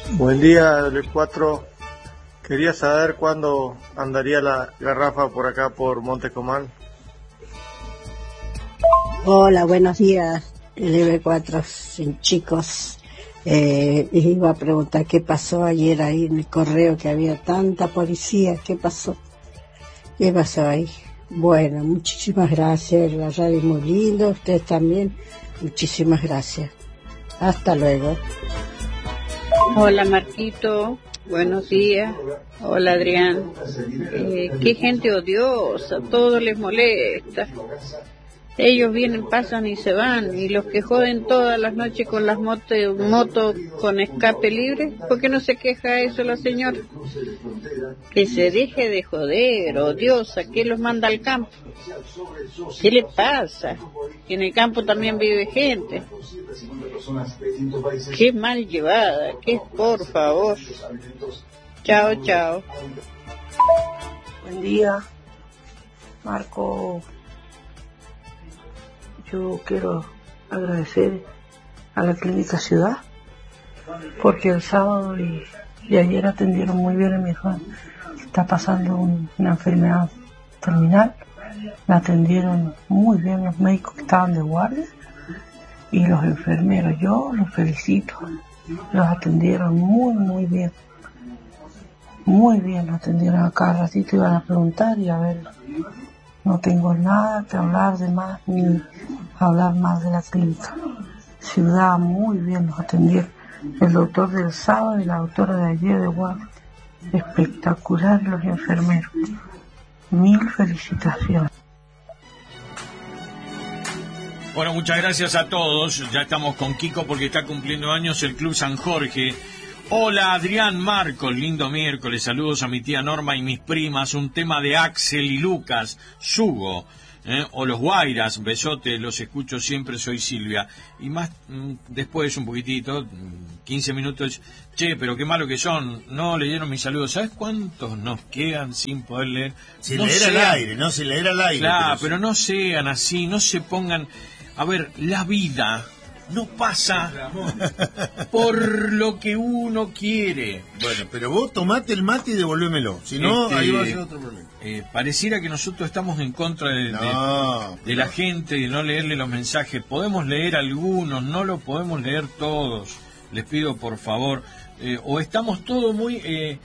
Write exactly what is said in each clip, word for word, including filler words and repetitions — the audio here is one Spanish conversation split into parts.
Buen día, el cuatro. Quería saber cuándo andaría la garrafa por acá, por Montecomán. Hola, buenos días, el eve cuatro, sin chicos. Eh, iba a preguntar qué pasó ayer ahí en el correo, que había tanta policía. ¿Qué pasó? ¿Qué pasó ahí? Bueno, muchísimas gracias, la radio es muy linda, ustedes también. Muchísimas gracias. Hasta luego. Hola Marquito, buenos días. Hola Adrián. Eh, qué gente odiosa, todo les molesta. Ellos vienen, pasan y se van, y los que joden todas las noches con las motos moto con escape libre, ¿por qué no se queja eso la señora? Que se deje de joder, odiosa, ¿qué los manda al campo? ¿Qué le pasa? Que en el campo también vive gente. Qué mal llevada, qué por favor. Chao, chao. Buen día, Marco. Yo quiero agradecer a la Clínica Ciudad porque el sábado y, y ayer atendieron muy bien a mi hijo. Está pasando un, una enfermedad terminal. Me atendieron muy bien los médicos que estaban de guardia y los enfermeros. Yo los felicito. Los atendieron muy, muy bien. Muy bien, los atendieron a cada ratito, iban a preguntar y a ver. No tengo nada que hablar de más ni hablar más de la clínica. Ciudad, muy bien nos atendieron. El doctor del sábado y la doctora de ayer de guardia. Espectacular los enfermeros. Mil felicitaciones. Bueno, muchas gracias a todos. Ya estamos con Kiko porque está cumpliendo años el Club San Jorge. Hola Adrián, Marcos, lindo miércoles, saludos a mi tía Norma y mis primas, un tema de Axel y Lucas, Sugo, ¿eh? O los Guairas, besote, los escucho siempre, soy Silvia. Y más mm, después un poquitito, quince minutos, che, pero qué malo que son, no leyeron mis saludos. ¿Sabes cuántos nos quedan sin poder leer? Sin no leer sean, al aire, no sin leer al aire. Claro, pero, pero sí. no sean así, no se pongan... A ver, la vida... no pasa por lo que uno quiere. Bueno, pero vos tomate el mate y devolvémelo. Si no, este, ahí va a ser otro problema. Eh, pareciera que nosotros estamos en contra de, no, de, de la gente, de no leerle los mensajes. Podemos leer algunos, no lo podemos leer todos. Les pido por favor. Eh, o estamos todos muy... Eh,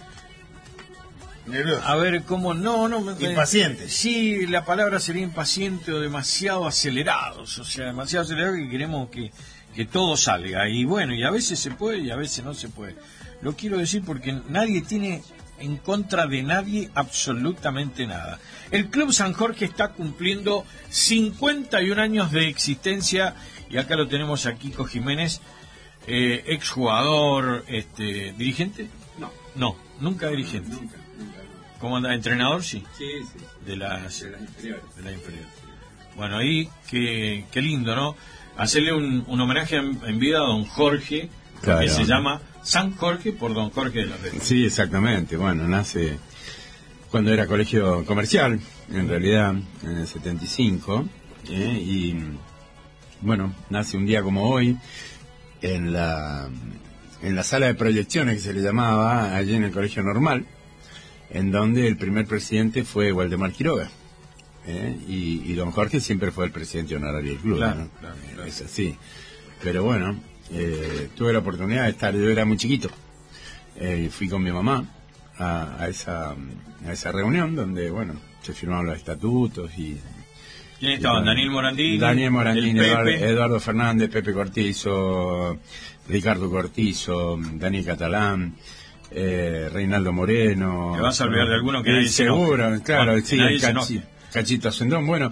nervioso. A ver, ¿cómo? No, no. Impacientes. Eh, sí, la palabra sería impaciente o demasiado acelerados. O sea, demasiado acelerados que queremos que, que todo salga. Y bueno, y a veces se puede y a veces no se puede. Lo quiero decir porque nadie tiene en contra de nadie absolutamente nada. El Club San Jorge está cumpliendo cincuenta y un años de existencia. Y acá lo tenemos a Kiko Jiménez, eh, exjugador, este, dirigente. No. No, nunca dirigente. Nunca. ¿Cómo anda? ¿Entrenador? Sí. Sí, sí. De las, de las inferiores. De la inferior. Bueno, ahí, qué, qué lindo, ¿no? Hacerle un, un homenaje en, en vida a don Jorge, claro, que se llama San Jorge por don Jorge de la Red. Sí, exactamente. Bueno, nace cuando era colegio comercial, en realidad, en el setenta y cinco, ¿eh? Y bueno, nace un día como hoy, en la, en la sala de proyecciones que se le llamaba, allí en el colegio normal, en donde el primer presidente fue Waldemar Quiroga, ¿eh? y, y don Jorge siempre fue el presidente honorario del club, claro, ¿no? claro, claro. Es así. Pero bueno, eh, tuve la oportunidad de estar, yo era muy chiquito, eh, y fui con mi mamá a, a esa a esa reunión donde, bueno, se firmaron los estatutos y... ¿Quién estaban? Daniel Morandini. Daniel Morandini, Eduardo, Pepe. Eduardo Fernández, Pepe Cortizo, Ricardo Cortizo, Daniel Catalán... Eh, Reinaldo Moreno. ¿Te vas a olvidar de alguno que eh, nadie se seguro, enoje? claro, Bueno, sí, nadie se Cachi, enoje. Cachito Ascendón, bueno,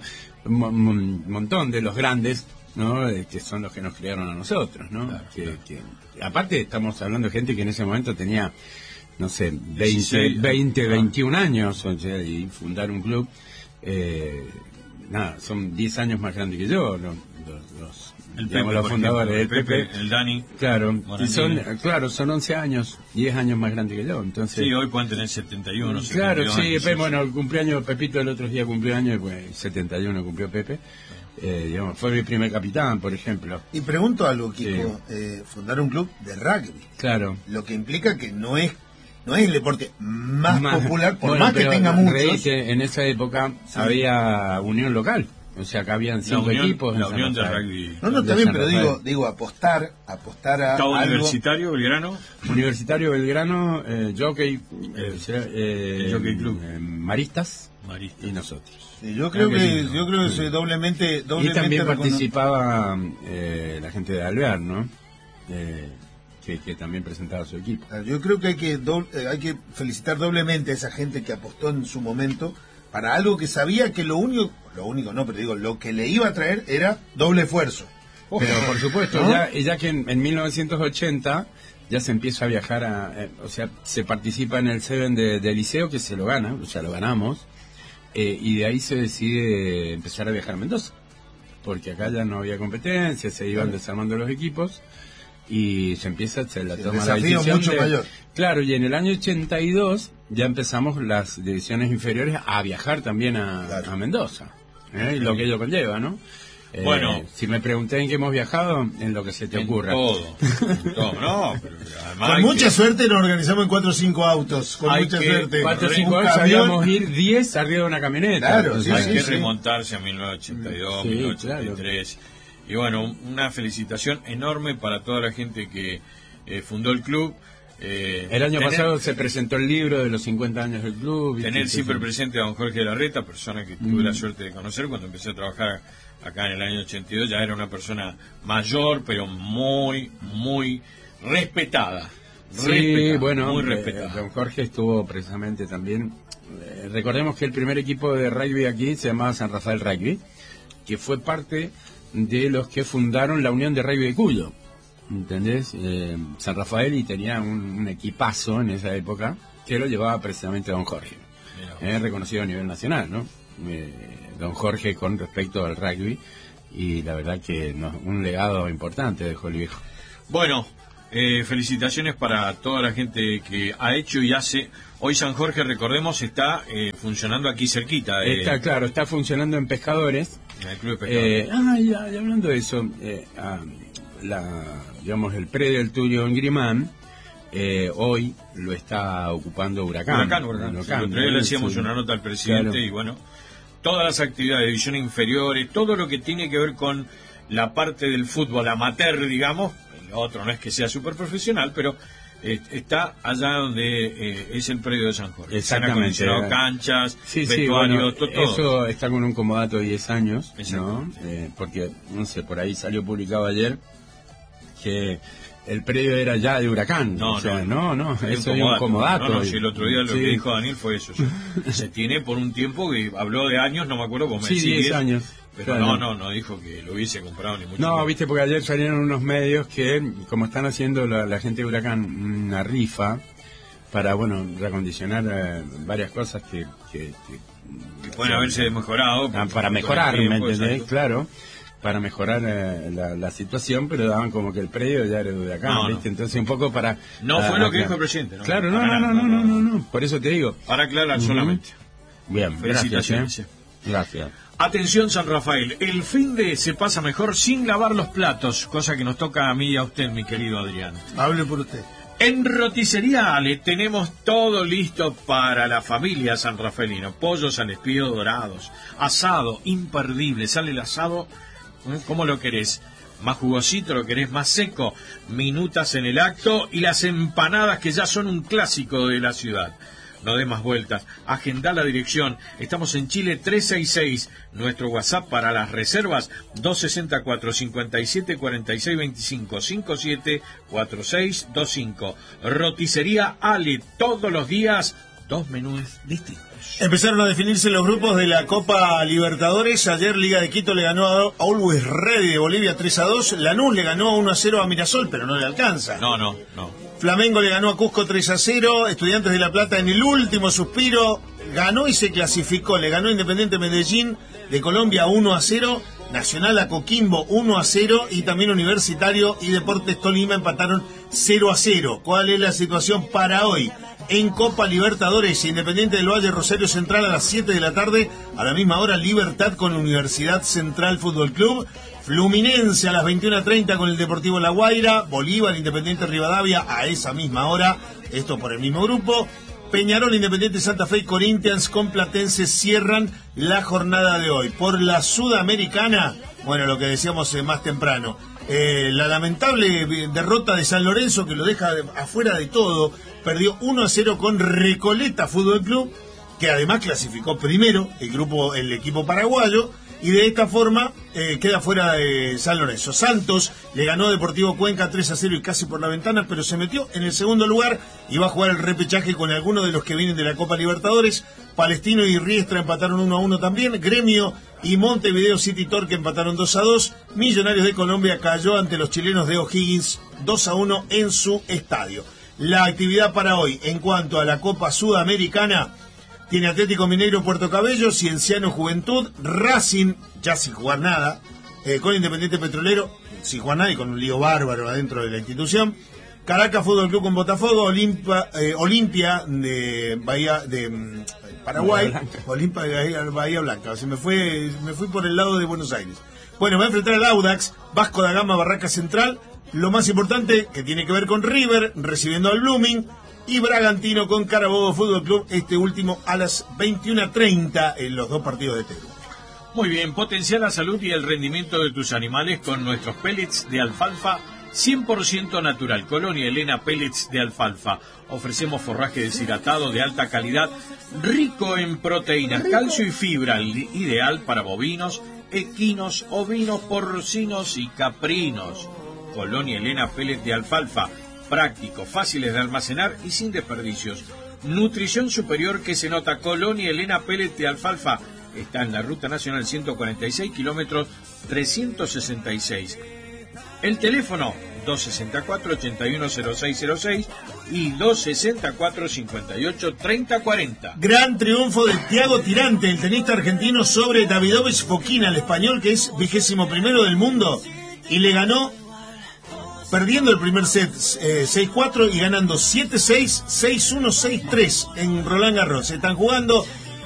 un montón de los grandes, ¿no? Eh, que son los que nos crearon a nosotros, ¿no? Claro, que, claro. que, aparte estamos hablando de gente que en ese momento tenía, no sé, veinte, dieciséis, veinte, ah. veintiún años, o sea, y fundar un club, eh, nada, son diez años más grandes que yo, los, los, los El digamos, Pepe, los por fundadores, ejemplo, el Pepe, Pepe, el Dani. Claro, Morandini. y son, claro, son once años, diez años más grande que yo, entonces... Sí, hoy pueden tener setenta y uno, Claro, setenta y dos sí, años, Pepe, bueno, el cumpleaños, Pepito el otro día cumplió años, pues setenta y uno cumplió Pepe, Eh, digamos, fue mi primer capitán, por ejemplo. Y pregunto algo, Kiko, Sí. eh, fundar un club de rugby, Claro. lo que implica que no es no es el deporte más, Más- popular, por bueno, más que pero tenga muchos. reíte, en esa época Sí. había unión local, o sea, que habían La cinco unión, equipos. en la San unión de Rafael. rugby. No, no, está de bien, San pero Rafael. digo, digo apostar, apostar a Estado algo. Universitario, Belgrano. Universitario Belgrano, eh, Jockey, eh, eh, el Jockey Club. eh, Maristas Marista. y nosotros. Sí, yo creo Ah, qué que lindo. yo creo que se doblemente, Y doblemente también recono- participaba eh, la gente de Alvear, ¿no? Eh, que, que también presentaba su equipo. Yo creo que hay que do- eh, hay que felicitar doblemente a esa gente que apostó en su momento para algo que sabía que lo único, lo único no, pero digo, lo que le iba a traer era doble esfuerzo. Pero por supuesto, ¿No? ya, ya que en, en mil novecientos ochenta ya se empieza a viajar a, eh, o sea, se participa en el Seven de, de Liceo, que se lo gana, o sea, lo ganamos, eh, y de ahí se decide empezar a viajar a Mendoza, porque acá ya no había competencia, se iban desarmando los equipos, y se empieza, se la El toma la desafío decisión mucho de- mayor. Claro, y en el año ochenta y dos ya empezamos las divisiones inferiores a viajar también a, Claro. a Mendoza, ¿eh? Y lo que ello conlleva, ¿no? Eh, Bueno. si me pregunté en qué hemos viajado, en lo que se te En ocurra. todo, en todo. No, pero además Con hay mucha que- suerte nos organizamos en cuatro o cinco autos, con Hay mucha que- suerte. Cuatro o Un cinco años camión. sabíamos ir diez arriba de una camioneta. Claro, Entonces, hay sí, que sí. remontarse a mil novecientos ochenta y dos, Sí, mil novecientos ochenta y tres. Y bueno, una felicitación enorme para toda la gente que eh, fundó el club. Eh, El año tener- pasado se presentó el libro de los cincuenta años del club. ¿viste? Tener siempre Entonces, presente a don Jorge Larreta, persona que tuve Mm. la suerte de conocer cuando empecé a trabajar acá en el año ochenta y dos. Ya era una persona mayor, pero muy, muy respetada. Sí, Respetada, bueno, muy eh, respetada. don Jorge estuvo precisamente también. eh, recordemos que el primer equipo de rugby aquí se llamaba San Rafael Rugby, que fue parte de los que fundaron la Unión de Rugby de Cuyo. ¿Entendés? Eh, San Rafael, y tenía un, un equipazo en esa época que lo llevaba precisamente don Jorge. Mira. Eh, reconocido a nivel nacional, ¿no? Eh, don Jorge con respecto al rugby, y la verdad que no, un legado importante dejó el viejo. Bueno, eh, felicitaciones para toda la gente que ha hecho y hace. Hoy San Jorge, recordemos, está eh, funcionando aquí cerquita. de- Está claro, está funcionando en Pescadores. en el Club de Pescadores. Eh, ah, ya, ya hablando de eso, eh, ah, la, digamos, el predio del tuyo en Grimán, eh, hoy lo está ocupando Huracán. Huracán, Huracán. Sí, el otro día le hacíamos sí. una nota al presidente. Claro. Y bueno, todas las actividades de división inferiores, todo lo que tiene que ver con la parte del fútbol amateur, digamos, el otro no es que sea súper profesional, pero eh, está allá donde eh, es el predio de San Jorge. Se han Exactamente. acondicionado canchas, Sí, sí, vestuarios, bueno, to- todo. eso está con un comodato de diez años, ¿no? Exactamente. Eh, porque, no sé, por ahí salió publicado ayer que el predio era ya de Huracán. No, o sea, no, no, no, Hay eso es un comodato. No, no, si el otro día lo Sí. que dijo Daniel fue eso. Se, se tiene por un tiempo que habló de años, no me acuerdo cómo Sí, decir, diez años. Pero Claro. no, no, no dijo que lo hubiese comprado ni mucho No, menos. viste, porque ayer salieron unos medios que, como están haciendo la, la gente de Huracán una rifa para, bueno, reacondicionar eh, varias cosas que... que, que- Que pueden haberse mejorado. Ah, por- para por mejorar, el tiempo, ¿me entendés? exacto. Claro, para mejorar eh, la, la situación, pero daban como que el predio ya era de Huracán, No, no. ¿viste? Entonces un poco para... No ah, fue lo que aclarar. dijo el presidente, ¿no? Claro, no, Para no, no, nada, no, no, no, no, no, por eso te digo. Para aclarar Ujú. solamente. Bien, Felicitaciones. gracias. ¿eh? Gracias. Atención San Rafael, el fin de se pasa mejor sin lavar los platos, cosa que nos toca a mí y a usted, mi querido Adrián. Hable por usted. En Roticería Ale tenemos todo listo para la familia San Rafaelino. Pollos al espío dorados, asado imperdible, sale el asado, ¿eh? ¿Cómo lo querés? Más jugosito, lo querés más seco, minutas en el acto y las empanadas que ya son un clásico de la ciudad. No dé más vueltas, agendá la dirección, estamos en Chile trescientos sesenta y seis, nuestro WhatsApp para las reservas dos sesenta y cuatro, cincuenta y siete, cuarenta y seis veinticinco, cincuenta y siete, cuarenta y seis veinticinco. Roticería Ale, todos los días, dos menús distintos. Empezaron a definirse los grupos de la Copa Libertadores. Ayer Liga de Quito le ganó a Always Ready de Bolivia tres a dos. Lanús le ganó uno a cero a Mirasol, pero no le alcanza. No, no, no. Flamengo le ganó a Cusco tres a cero. Estudiantes de La Plata en el último suspiro ganó y se clasificó. Le ganó Independiente Medellín de Colombia uno a cero. Nacional a Coquimbo uno a cero y también Universitario y Deportes Tolima empataron cero a cero. ¿Cuál es la situación para hoy? En Copa Libertadores, Independiente del Valle, Rosario Central a las siete de la tarde, a la misma hora Libertad con Universidad Central Fútbol Club, Fluminense a las veintiuna treinta con el Deportivo La Guaira, Bolívar, Independiente Rivadavia a esa misma hora, esto por el mismo grupo, Peñarol, Independiente Santa Fe y Corinthians con Platense cierran la jornada de hoy. Por la Sudamericana, bueno, lo que decíamos eh, más temprano, eh, la lamentable derrota de San Lorenzo que lo deja de, afuera de todo, perdió uno a cero con Recoleta Fútbol Club, que además clasificó primero el grupo, el equipo paraguayo, y de esta forma eh, queda fuera de San Lorenzo. Santos le ganó a Deportivo Cuenca tres a cero y casi por la ventana, pero se metió en el segundo lugar y va a jugar el repechaje con algunos de los que vienen de la Copa Libertadores. Palestino y Riestra empataron uno a uno también. Gremio y Montevideo City Torque empataron dos a dos. Millonarios de Colombia cayó ante los chilenos de O'Higgins dos a uno en su estadio. La actividad para hoy en cuanto a la Copa Sudamericana tiene Atlético Mineiro Puerto Cabello, Cienciano Juventud, Racing, ya sin jugar nada, eh, con Independiente Petrolero, sin jugar nada y con un lío bárbaro adentro de la institución. Caracas Fútbol Club con Botafogo, Olimpia, eh, Olimpia de Bahía de um, Paraguay, Olimpia de Bahía, Bahía Blanca, o sea, me, fue, me fui por el lado de Buenos Aires. Bueno, va a enfrentar al Audax, Vasco da Gama, Barraca Central, lo más importante que tiene que ver con River, recibiendo al Blooming, y Bragantino con Carabobo Fútbol Club, este último a las veintiuna treinta en los dos partidos de T V. Muy bien, potencia la salud y el rendimiento de tus animales con nuestros pellets de alfalfa cien por ciento natural. Colonia Elena Pellets de alfalfa. Ofrecemos forraje deshidratado de alta calidad, rico en proteínas, calcio y fibra, ideal para bovinos, equinos, ovinos, porcinos y caprinos. Colonia Elena Pellets de alfalfa. Prácticos, fáciles de almacenar y sin desperdicios. Nutrición superior que se nota. Colonia Elena Pellet de alfalfa. Está en la Ruta Nacional ciento cuarenta y seis, kilómetros trescientos sesenta y seis. El teléfono dos sesenta y cuatro, ochenta y uno cero seis cero seis y dos sesenta y cuatro, cincuenta y ocho, treinta cuarenta. Gran triunfo de Thiago Tirante, el tenista argentino, sobre Davidovich Fokina, el español, que es vigésimo primero del mundo, y le ganó perdiendo el primer set eh, seis cuatro y ganando siete seis, seis uno, seis tres en Roland Garros. Se están jugando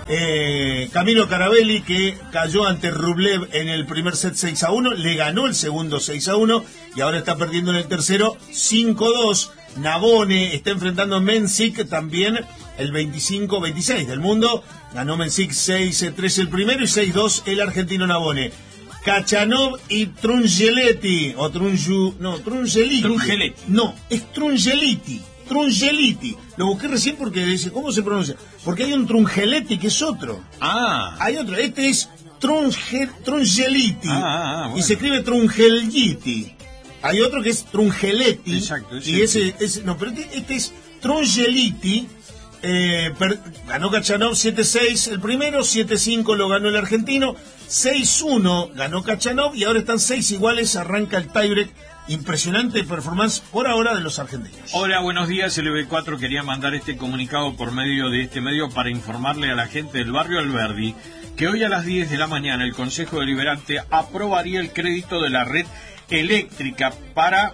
eh, Camilo Carabelli, que cayó ante Rublev en el primer set seis a uno, le ganó el segundo seis a uno y ahora está perdiendo en el tercero cinco dos. Navone está enfrentando a Mensik, también el veinticinco veintiséis del mundo. Ganó Mensik seis tres el primero y seis dos el argentino Navone. Kachanov y Trungelliti, o Trunju, no, Trungelliti. Trungelliti. No, es Trungelliti, Trungelliti. Lo busqué recién porque dice, ¿cómo se pronuncia? Porque hay un Trungelliti que es otro. Ah. Hay otro, este es Trunge, Trungelliti. Ah, ah, bueno. Y se escribe Trungelliti. Hay otro que es Trungelliti. Exacto, y ese, ese, no, pero este, este es Trungelliti. Eh, per, ganó Kachanov siete seis el primero, siete cinco lo ganó el argentino, seis uno ganó Kachanov y ahora están seis iguales, arranca el tiebreak. Impresionante performance por ahora de los argentinos. Hola, buenos días, L B cuatro quería mandar este comunicado por medio de este medio para informarle a la gente del barrio Alberdi que hoy a las diez de la mañana el Consejo Deliberante aprobaría el crédito de la red eléctrica para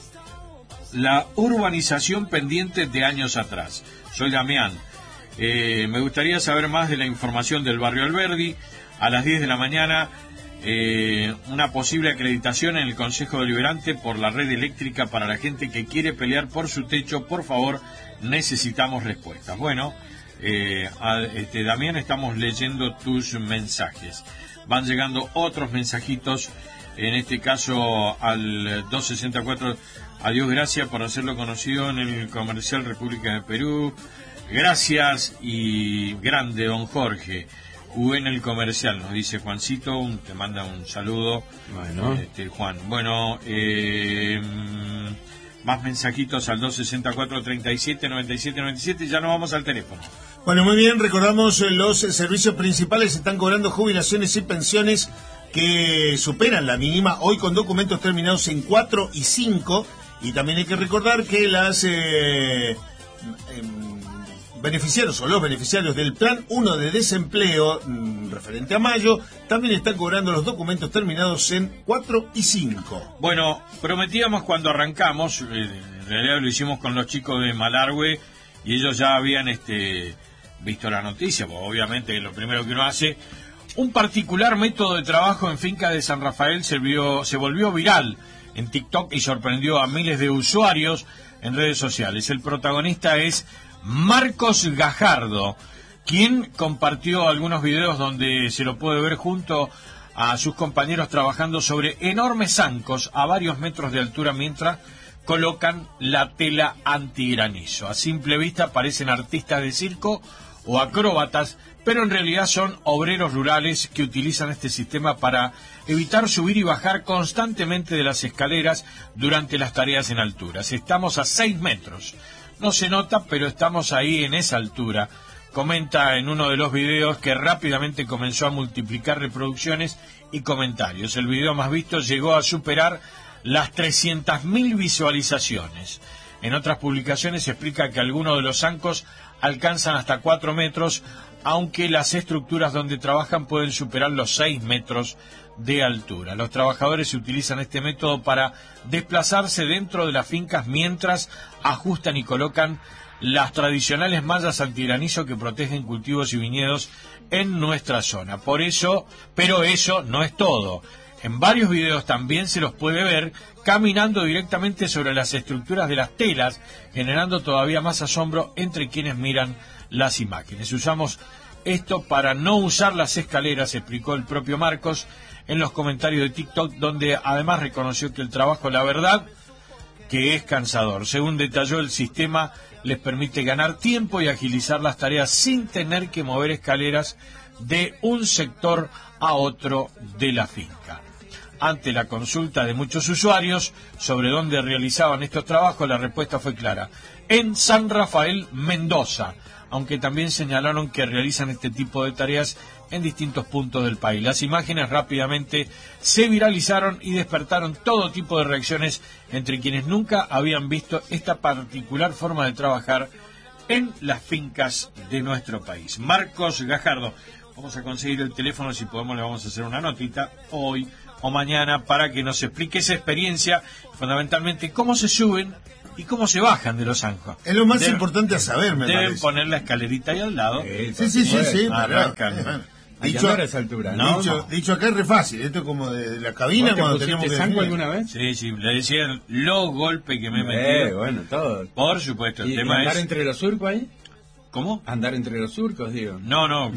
la urbanización pendiente de años atrás. Soy Damián. Eh, me gustaría saber más de la información del barrio Alberdi. A las diez de la mañana, eh, una posible acreditación en el Consejo Deliberante por la red eléctrica para la gente que quiere pelear por su techo. Por favor, necesitamos respuestas. Bueno, eh, a, este, Damián, estamos leyendo tus mensajes. Van llegando otros mensajitos, en este caso al dos sesenta y cuatro... Adiós, gracias por hacerlo conocido en el comercial República de Perú. Gracias y grande, don Jorge. Jugué en el comercial, nos dice Juancito. Un, te manda un saludo. Bueno. Este, Juan. Bueno, eh, más mensajitos al dos sesenta y cuatro, treinta y siete, noventa y siete, noventa y siete. Ya nos vamos al teléfono. Bueno, muy bien. Recordamos eh, los eh, servicios principales. Se están cobrando jubilaciones y pensiones que superan la mínima. Hoy con documentos terminados en cuatro y cinco. Y también hay que recordar que las eh, eh, beneficiarios o los beneficiarios del Plan uno de desempleo mmm, referente a mayo también están cobrando los documentos terminados en cuatro y cinco. Bueno, prometíamos cuando arrancamos, eh, en realidad lo hicimos con los chicos de Malargüe y ellos ya habían este visto la noticia, porque obviamente lo primero que uno hace, un particular método de trabajo en finca de San Rafael se, vio, se volvió viral en TikTok y sorprendió a miles de usuarios en redes sociales. El protagonista es Marcos Gajardo, quien compartió algunos videos donde se lo puede ver junto a sus compañeros trabajando sobre enormes zancos a varios metros de altura mientras colocan la tela antigranizo. A simple vista parecen artistas de circo o acróbatas, pero en realidad son obreros rurales que utilizan este sistema para evitar subir y bajar constantemente de las escaleras durante las tareas en alturas. Estamos a seis metros. No se nota, pero estamos ahí en esa altura. Comenta en uno de los videos que rápidamente comenzó a multiplicar reproducciones y comentarios. El video más visto llegó a superar las trescientas mil visualizaciones. En otras publicaciones se explica que algunos de los zancos alcanzan hasta cuatro metros, aunque las estructuras donde trabajan pueden superar los seis metros de altura. Los trabajadores utilizan este método para desplazarse dentro de las fincas mientras ajustan y colocan las tradicionales mallas antigranizo que protegen cultivos y viñedos en nuestra zona. Por eso, pero eso no es todo. En varios videos también se los puede ver caminando directamente sobre las estructuras de las telas, generando todavía más asombro entre quienes miran las imágenes. Usamos esto para no usar las escaleras, explicó el propio Marcos en los comentarios de TikTok, donde además reconoció que el trabajo, la verdad, que es cansador. Según detalló, el sistema les permite ganar tiempo y agilizar las tareas sin tener que mover escaleras de un sector a otro de la finca. Ante la consulta de muchos usuarios sobre dónde realizaban estos trabajos, la respuesta fue clara: en San Rafael, Mendoza, aunque también señalaron que realizan este tipo de tareas en distintos puntos del país. Las imágenes rápidamente se viralizaron y despertaron todo tipo de reacciones entre quienes nunca habían visto esta particular forma de trabajar en las fincas de nuestro país. Marcos Gajardo, vamos a conseguir el teléfono, si podemos le vamos a hacer una notita hoy o mañana para que nos explique esa experiencia, fundamentalmente cómo se suben y cómo se bajan de los zancos. Es lo más deben, importante a saber, me Deben parece. poner la escalerita ahí al lado. Sí, sí, sí, sí, sí arrancan. Dicho, a esa altura, ¿no? dicho, No. dicho acá es re fácil, esto es como de la cabina cuando teníamos que zanco definir. alguna vez? Sí, sí, le decían los golpes que me he Eh, metido. bueno, todo. Por supuesto, el ¿Y tema andar es... entre los surcos ahí? ¿Cómo? Andar entre los surcos, digo. No, no,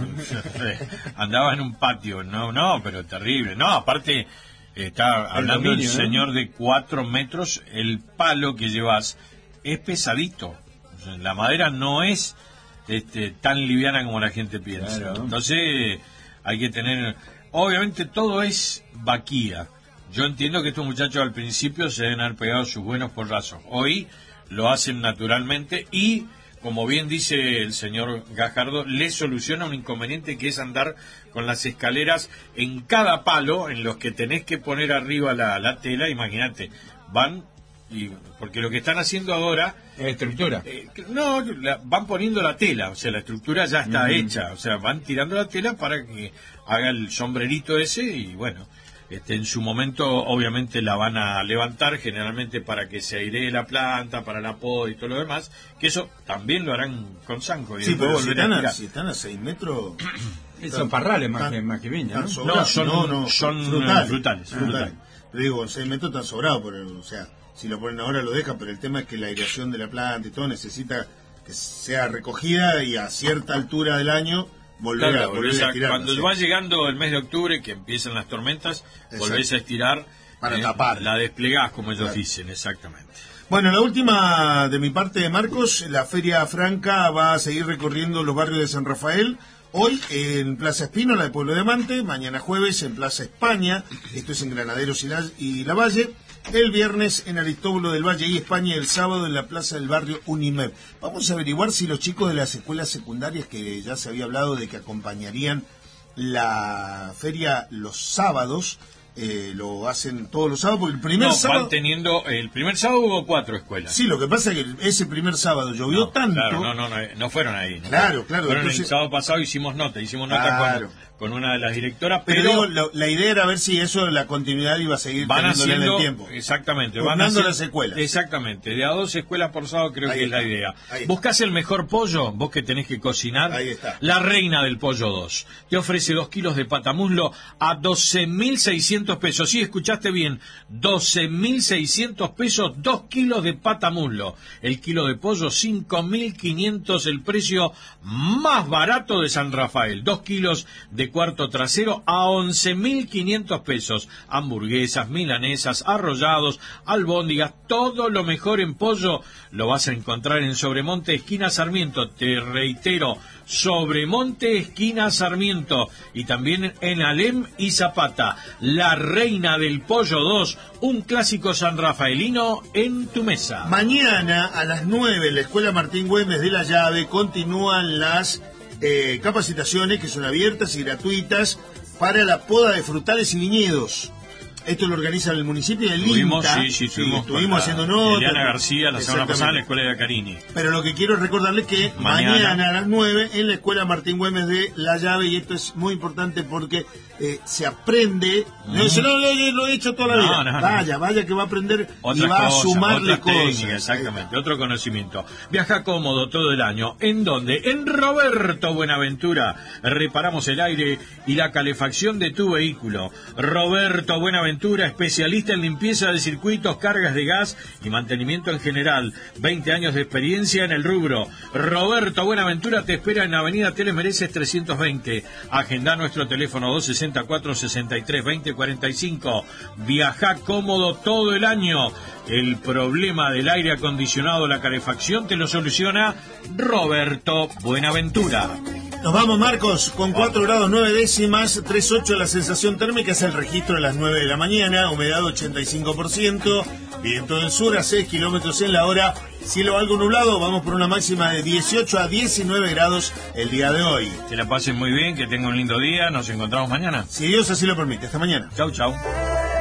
andaba en un patio, no, no, pero terrible. No, aparte, está hablando el, dominio, el señor de cuatro metros, el palo que llevas es pesadito. O sea, la madera no es este, tan liviana como la gente piensa. Claro. Entonces, hay que tener... Obviamente todo es vaquía. Yo entiendo que estos muchachos al principio se deben haber pegado sus buenos porrazos. Hoy lo hacen naturalmente y... Como bien dice el señor Gajardo, le soluciona un inconveniente que es andar con las escaleras en cada palo en los que tenés que poner arriba la, la tela. Imagínate, van, y porque lo que están haciendo ahora... Estructura. Eh, no, la, van poniendo la tela, o sea, la estructura ya está Uh-huh. hecha. O sea, van tirando la tela para que haga el sombrerito ese y bueno... Este, en su momento obviamente la van a levantar generalmente para que se airee la planta, para la poda y todo lo demás, que eso también lo harán con zanco. Y Sí, después pero si volverán están, a a, tirar. si están a seis metros... Son parrales más Tan- que, más que viña, tan ¿no? sobrados. No, son- no, no, son frutales. frutales, Ah, frutales. Pero digo, con seis metros están sobrados, pero, o sea, si lo ponen ahora lo dejan, pero el tema es que la aireación de la planta y todo necesita que sea recogida y a cierta altura del año volver Claro, a, volver o sea, a estirar. cuando sí. va llegando el mes de octubre, que empiezan las tormentas, Exacto. volvés a estirar, Para tapar. la desplegás, como ellos Claro. dicen, exactamente. Bueno, la última de mi parte de Marcos, la Feria Franca va a seguir recorriendo los barrios de San Rafael. Hoy en Plaza Espínola de Pueblo de Mante, mañana jueves en Plaza España, esto es en Granaderos y, la, y Lavalle, el viernes en Aristóbulo del Valle y España, y el sábado en la Plaza del Barrio Unimed. Vamos a averiguar si los chicos de las escuelas secundarias, que ya se había hablado de que acompañarían la feria los sábados, eh, lo hacen todos los sábados, porque el primer no, sábado... van teniendo, el primer sábado hubo cuatro escuelas. Sí, lo que pasa es que ese primer sábado llovió no, tanto... Claro, no, no, no, no fueron ahí. ¿no? Claro, claro. Fueron Entonces... el sábado pasado hicimos nota, hicimos nota claro. con, con una de las directoras, pero... pero digo, la, la idea era ver si eso, la continuidad iba a seguir van haciendo en el tiempo. Exactamente, van haciendo las escuelas. Exactamente, de a dos escuelas por sábado creo ahí que está, es la idea. ¿Buscás el mejor pollo? Vos que tenés que cocinar. Ahí está. La Reina del Pollo dos te ofrece dos kilos de patamuslo a doce mil seiscientos pesos. Sí, escuchaste bien, doce mil seiscientos pesos, dos kilos de patamuslo. El kilo de pollo, cinco mil quinientos, el precio más barato de San Rafael. Dos kilos de cuarto trasero a once mil quinientos pesos. Hamburguesas, milanesas, arrollados, albóndigas, todo lo mejor en pollo lo vas a encontrar en Sobremonte, esquina Sarmiento. Te reitero, Sobremonte, esquina Sarmiento, y también en Alem y Zapata. La Reina del Pollo dos, un clásico sanrafaelino en tu mesa. Mañana a las nueve en la Escuela Martín Güemes de La Llave continúan las eh, capacitaciones que son abiertas y gratuitas para la poda de frutales y viñedos. Esto lo organiza el municipio del Tuvimos, INTA. sí, sí, estuvimos, sí, estuvimos haciendo notas. Eliana García la semana pasada en la escuela de Carini. Pero lo que quiero es recordarles que mañana, mañana a las nueve en la escuela Martín Güemes de La Llave, y esto es muy importante porque eh, se aprende. Mm. No, se lo, lo, lo he hecho toda la no, vida. No, vaya, no. vaya que va a aprender otras y va cosas, a sumarle otras cosas. Técnicas, exactamente, otro conocimiento. Viaja cómodo todo el año. ¿En dónde? En Roberto Buenaventura. Reparamos el aire y la calefacción de tu vehículo. Roberto Buenaventura, especialista en limpieza de circuitos, cargas de gas y mantenimiento en general. veinte años de experiencia en el rubro. Roberto Buenaventura te espera en Avenida Teles Mereces trescientos veinte. Agenda nuestro teléfono dos sesenta y cuatro, sesenta y tres, veinte cuarenta y cinco. Viaja cómodo todo el año. El problema del aire acondicionado, la calefacción, te lo soluciona Roberto Buenaventura. Nos vamos, Marcos, con cuatro grados nueve décimas, tres punto ocho la sensación térmica, es el registro de las nueve de la mañana, humedad ochenta y cinco por ciento, viento del sur a seis kilómetros en la hora, cielo algo nublado, vamos por una máxima de dieciocho a diecinueve grados el día de hoy. Que la pasen muy bien, que tengan un lindo día, nos encontramos mañana. Si Dios así lo permite, hasta mañana. Chau, chau.